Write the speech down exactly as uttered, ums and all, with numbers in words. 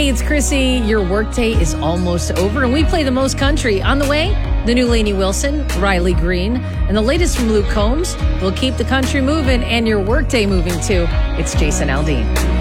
Hey, it's Chrissy. Your workday is almost over, and we play the most country. On the way, the new Lainey Wilson, Riley Green, and the latest from Luke Combs will keep the country moving and your workday moving too. It's Jason Aldean.